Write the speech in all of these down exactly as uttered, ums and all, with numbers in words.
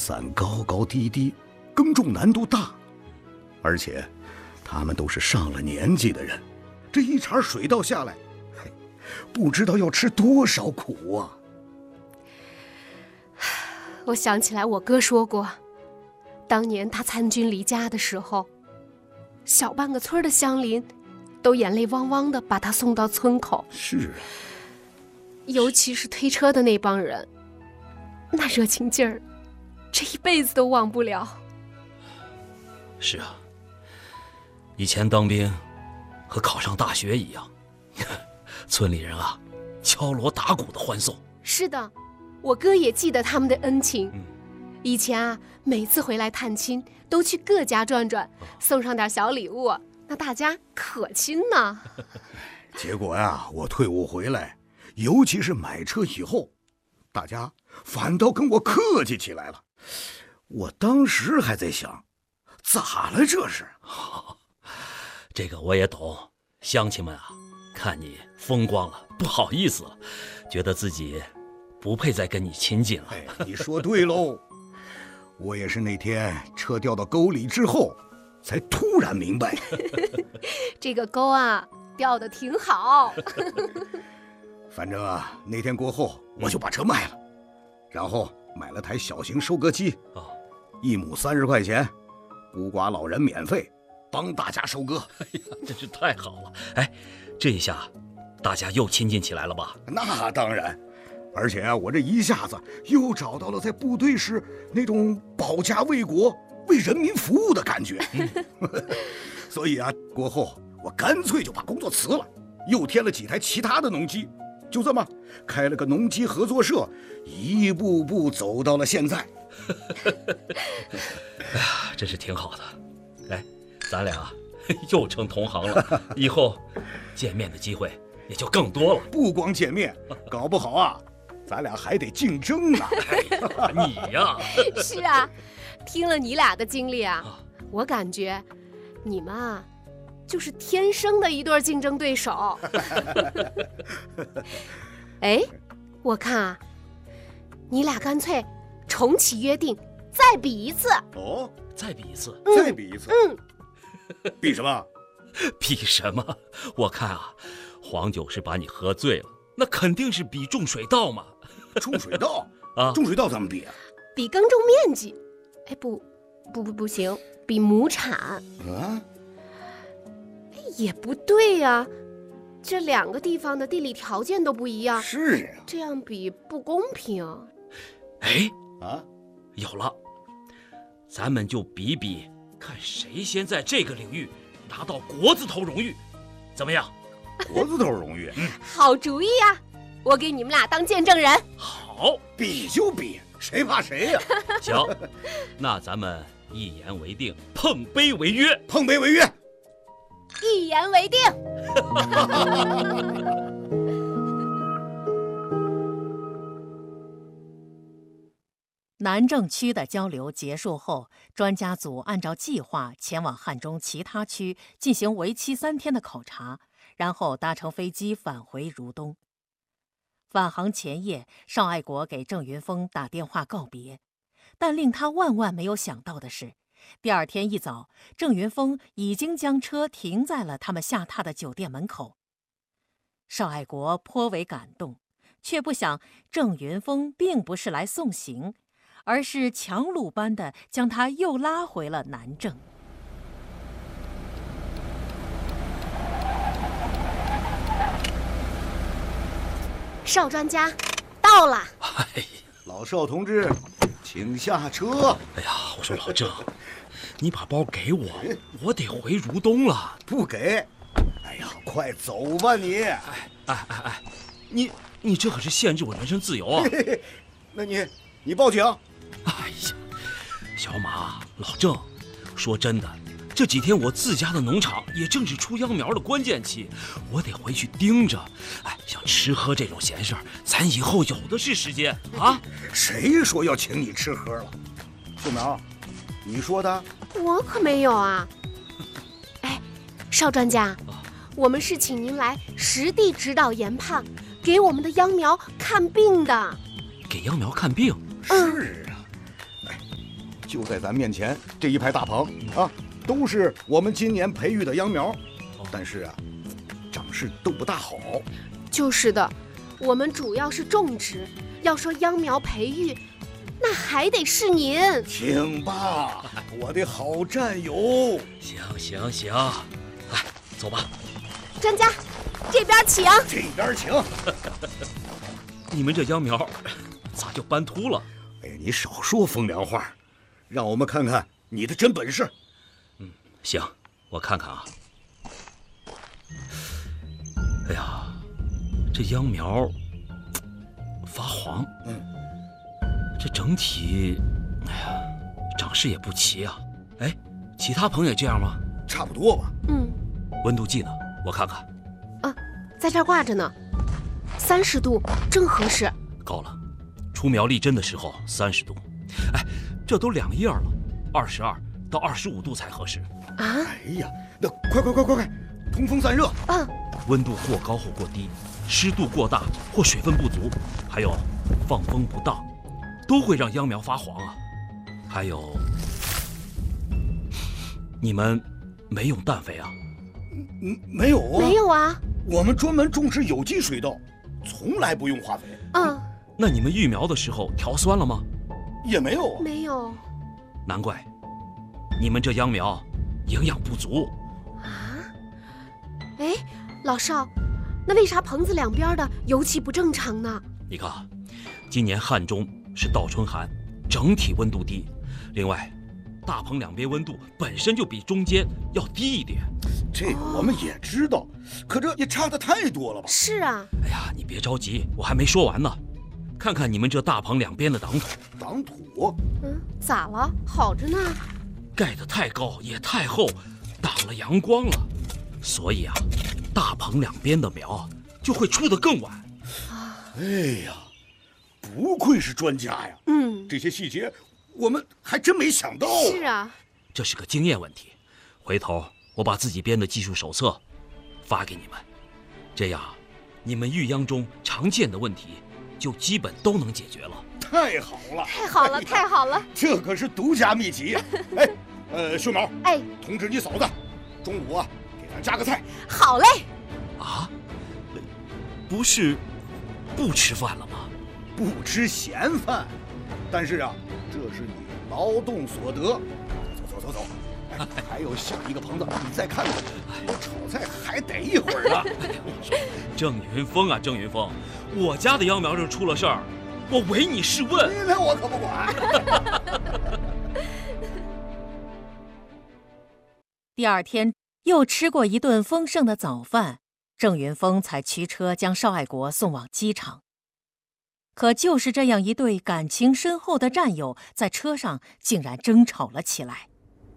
伞高高低低，耕种难度大，而且他们都是上了年纪的人，这一茬水稻下来，嘿，不知道要吃多少苦啊！ 我想起来我哥说过，当年他参军离家的时候，小半个村的乡邻都眼泪汪汪地把他送到村口。 是啊， 尤其是推车的那帮人，那热情劲儿，这一辈子都忘不了。 是啊，以前当兵和考上大学一样，村里人啊敲锣打鼓的欢送。 是的，我哥也记得他们的恩情。 嗯， 以前啊，每次回来探亲都去各家转转，送上点小礼物，那大家可亲呢。 结果呀，我退伍回来，尤其是买车以后，大家反倒跟我客气起来了。我当时还在想，咋了这是？ 这个我也懂，乡亲们啊，看你风光了，不好意思了，觉得自己不配再跟你亲近了。 哎，你说对喽。我也是那天车掉到沟里之后，才突然明白。 这个沟啊，掉得挺好。 反正啊，那天过后，我就把车卖了，然后买了台小型收割机， 哦， 一亩三十块钱，孤寡老人免费，帮大家收割。 哎呀，真是太好了！哎，这一下大家又亲近起来了吧？ 那当然，而且啊，我这一下子又找到了在部队时那种保家卫国、为人民服务的感觉。嗯、所以啊，过后我干脆就把工作辞了，又添了几台其他的农机，就这么开了个农机合作社，一步步走到了现在。 哎呀，真是挺好的。哎，咱俩又成同行了，以后见面的机会也就更多了。 不光见面，搞不好啊，咱俩还得竞争呢。 哎、你呀， 是啊，听了你俩的经历啊，我感觉你们啊，就是天生的一对竞争对手。哎，我看啊，你俩干脆重启约定，再比一次。 哦， 再比一次， 嗯、 再比一次。 嗯， 比什么？ 比什么？我看啊，黄九是把你喝醉了，那肯定是比种水稻嘛。 种水稻啊？ 种水稻怎么比啊？ 比耕种面积。哎，不，不不不行，比亩产。 啊？ 也不对呀、啊，这两个地方的地理条件都不一样。 是呀、啊， 这样比不公平。 哎， 啊， 有了，咱们就比比，看谁先在这个领域拿到国字头荣誉，怎么样？ 国字头荣誉， 嗯， 好主意呀、啊！我给你们俩当见证人。 好， 比就比，谁怕谁呀、 啊？行，那咱们一言为定，碰杯为约， 碰杯为约。 一言为定。 南郑区的交流结束后，专家组按照计划前往汉中其他区进行为期三天的考察，然后搭乘飞机返回如东。返航前夜，邵爱国给郑云峰打电话告别，但令他万万没有想到的是，第二天一早，郑云峰已经将车停在了他们下榻的酒店门口。邵爱国颇为感动，却不想郑云峰并不是来送行，而是强弩般的将他又拉回了南郑。 邵专家，到了。 哎， 老邵同志，请下车。 哎呀，我说老郑，你把包给我，我得回如东了。 不给。哎呀，快走吧你！ 哎哎哎哎，你你这可是限制我人身自由啊！ 嘿嘿，那你你报警！ 哎呀，小马，老郑，说真的，这几天我自家的农场也正是出秧苗的关键期，我得回去盯着。哎，像吃喝这种闲事儿，咱以后有的是时间啊！ 谁说要请你吃喝了？秀苗，你说的？ 我可没有啊。哎，邵专家，我们是请您来实地指导研判，给我们的秧苗看病的。 给秧苗看病？ 是啊。哎， 就在咱面前这一排大棚啊，都是我们今年培育的秧苗，但是啊，长势都不大好。 就是的，我们主要是种植，要说秧苗培育，那还得是您。 请吧，我的好战友。 行行行，来，走吧。 专家，这边请。 这边请。 你们这秧苗咋就斑秃了？ 哎，你少说风凉话，让我们看看你的真本事。 嗯，行，我看看啊。哎呀，这秧苗发黄， 嗯， 这整体，哎呀，长势也不齐啊。哎，其他棚也这样吗？ 差不多吧。 嗯， 温度计呢？我看看。 啊，在这儿挂着呢，三十度正合适。 高了，出苗立针的时候三十度。哎，这都两叶了，二十二到二十五度才合适。 啊？ 哎呀，那快快快快快，通风散热。 嗯。 温度或高或过低，湿度过大或水分不足，还有放风不当，都会让秧苗发黄啊。还有，你们没用氮肥啊？ 嗯，没有啊。 没有啊。 我们专门种植有机水稻，从来不用化肥。 嗯。 那你们育苗的时候调酸了吗？ 也没有啊。 没有。 难怪，你们这秧苗营养不足。 啊？哎，老邵，那为啥棚子两边的油漆不正常呢？ 你看，今年旱中是倒春寒，整体温度低。另外，大棚两边温度本身就比中间要低一点。 这个我们也知道，可这也差得太多了吧？ 是啊。 哎呀，你别着急，我还没说完呢。看看你们这大棚两边的挡土。 挡土？ 嗯，咋了？好着呢。 盖得太高也太厚，挡了阳光了，所以啊，大棚两边的苗就会出得更晚。 哎呀，不愧是专家呀！ 嗯， 这些细节我们还真没想到。 是啊， 这是个经验问题。回头我把自己编的技术手册发给你们，这样你们育秧中常见的问题就基本都能解决了。 太好了， 太好了，太好了！ 这可是独家秘籍呀！哎，呃，秀苗， 哎， 通知你嫂子，中午啊给咱加个菜。 好嘞。 啊？不是不吃饭了吗？ 不吃闲饭，但是啊，这是你劳动所得。走走走走，哎，还有下一个棚子，你再看看，我炒菜还得一会儿呢。 郑云峰啊，郑云峰，我家的秧苗这出了事儿，我唯你是问。 那我可不管。 第二天又吃过一顿丰盛的早饭，郑云峰才驱车将邵爱国送往机场。可就是这样一对感情深厚的战友，在车上竟然争吵了起来。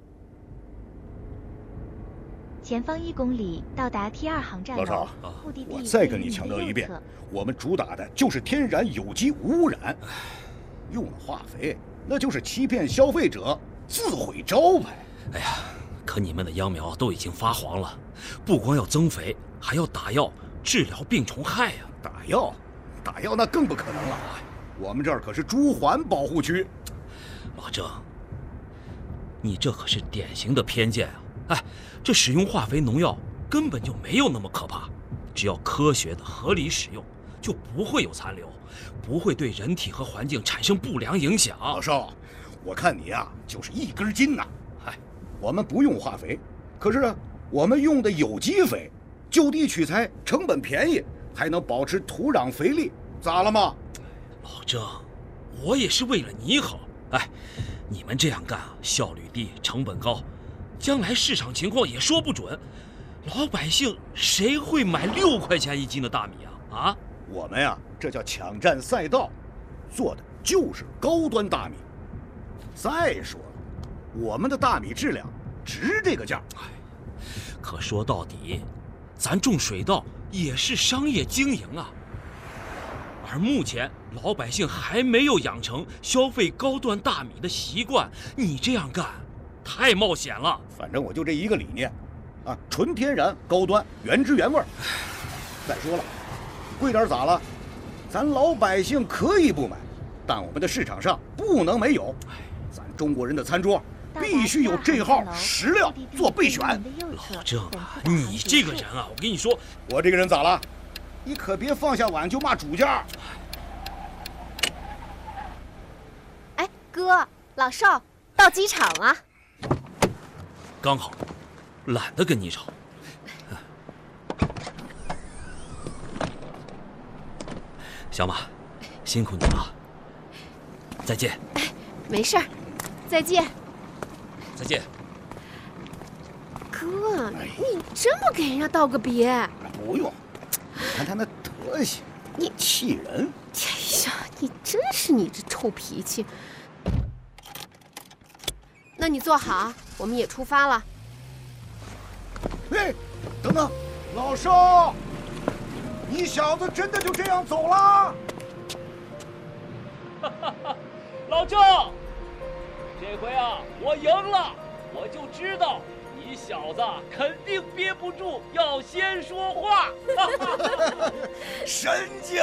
前方一公里到达 T 二航站楼， 老邵， 目的地我再跟你强调一遍，我们主打的就是天然有机无污染，用了化肥那就是欺骗消费者，自毁招牌。 哎呀，可你们的秧苗都已经发黄了，不光要增肥，还要打药治疗病虫害呀、 啊！打药？打药那更不可能了，我们这儿可是猪环保护区。 老郑，你这可是典型的偏见啊！哎，这使用化肥农药根本就没有那么可怕，只要科学的合理使用，就不会有残留，不会对人体和环境产生不良影响。 老邵，我看你啊就是一根筋呐！哎，我们不用化肥，可是啊，我们用的有机肥，就地取材，成本便宜，还能保持土壤肥力，咋了吗？ 老郑，我也是为了你好。哎，你们这样干啊，效率低，成本高，将来市场情况也说不准。老百姓谁会买六块钱一斤的大米啊？啊？ 我们呀、啊，这叫抢占赛道，做的就是高端大米。再说了，我们的大米质量值这个价。 哎，可说到底，咱种水稻也是商业经营啊。而目前老百姓还没有养成消费高端大米的习惯，你这样干太冒险了。 反正我就这一个理念，啊，纯天然、高端、原汁原味。再说了，贵点咋了？咱老百姓可以不买，但我们的市场上不能没有。 咱中国人的餐桌必须有这号食料做备选。 老郑啊，你这个人啊，我跟你说， 我这个人咋了？你可别放下碗就骂主家。 哎，哥，老邵到机场了。 刚好，懒得跟你吵。小马，辛苦你了，再见。 哎，没事儿，再见。 再见。 哥，你这么给人家道个别？ 不用，你看他那德行， 你气人。 哎呀，你真是你这臭脾气。那你坐好，我们也出发了。 哎，等等，老邵，你小子真的就这样走了？ 老郑，这回啊，我赢了，我就知道你小子肯定憋不住，要先说话。 神经！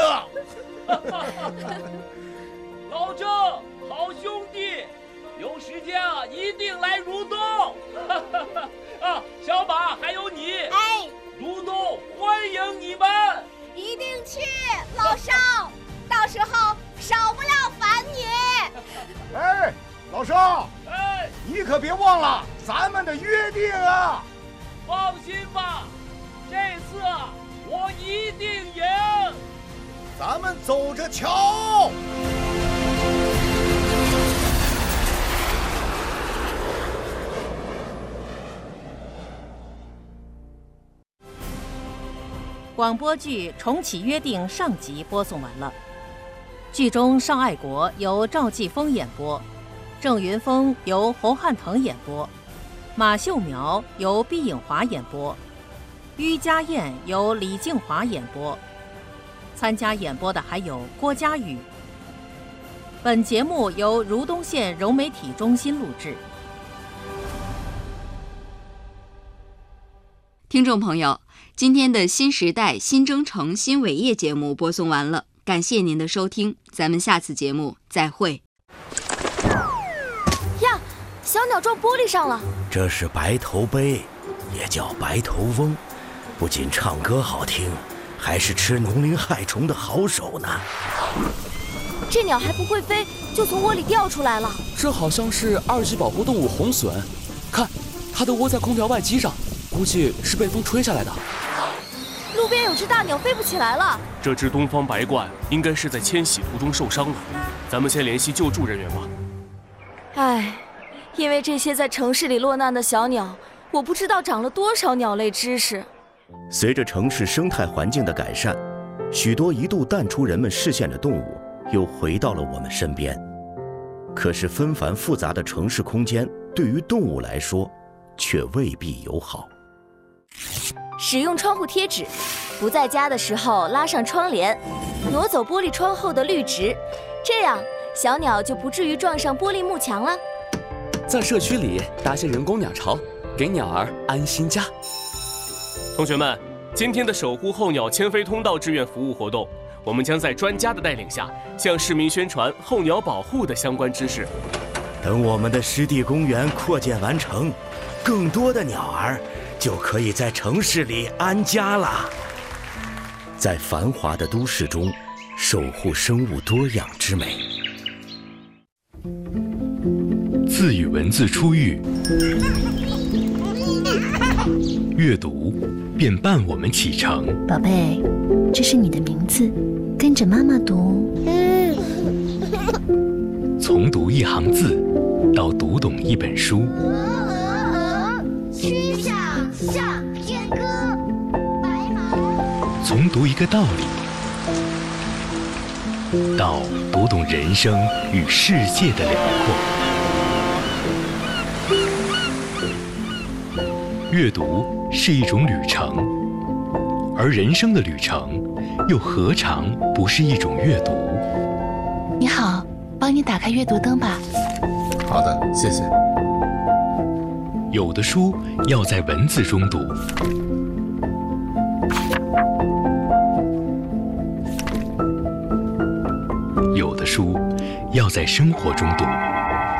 老郑，好兄弟，有时间啊一定来如东。啊，小马还有你， 哎， 如东欢迎你们， 一定去，老邵，到时候少不了烦你。 哎，老邵， 哎， 你可别忘了咱们的约定啊！ 放心吧，这次啊我一定赢。 咱们走着瞧。 广播剧《重启约定》上集播送完了。剧中尚爱国由赵继峰演播，郑云峰由侯汉腾演播，马秀苗由毕颖华演播，于家燕由李静华演播。参加演播的还有郭佳宇。本节目由如东县融媒体中心录制。 听众朋友，今天的新时代新征程新伟业节目播送完了，感谢您的收听，咱们下次节目再会。 呀，小鸟撞玻璃上了。 这是白头鹎，也叫白头翁，不仅唱歌好听，还是吃农林害虫的好手呢。 这鸟还不会飞，就从窝里掉出来了。 这好像是二级保护动物红隼，看，它都窝在空调外机上，估计是被风吹下来的。 路边有只大鸟飞不起来了。 这只东方白鹳应该是在迁徙途中受伤了，咱们先联系救助人员吧。 唉，因为这些在城市里落难的小鸟，我不知道长了多少鸟类知识。 随着城市生态环境的改善，许多一度淡出人们视线的动物又回到了我们身边。可是纷繁复杂的城市空间对于动物来说却未必友好。 使用窗户贴纸，不在家的时候拉上窗帘，挪走玻璃窗后的绿植，这样小鸟就不至于撞上玻璃幕墙了。 在社区里搭些人工鸟巢，给鸟儿安心家。同学们，今天的守护候鸟迁飞通道志愿服务活动，我们将在专家的带领下，向市民宣传候鸟保护的相关知识。 等我们的湿地公园扩建完成，更多的鸟儿就可以在城市里安家了。在繁华的都市中，守护生物多样之美。 自与文字初遇，阅读便伴我们启程。 宝贝，这是你的名字，跟着妈妈读。 从读一行字，到读懂一本书。 曲项向天歌，白马。 从读一个道理，到读懂人生与世界的辽阔。阅读是一种旅程，而人生的旅程又何尝不是一种阅读？ 你好，帮你打开阅读灯吧。 好的，谢谢。 有的书要在文字中读，有的书要在生活中读。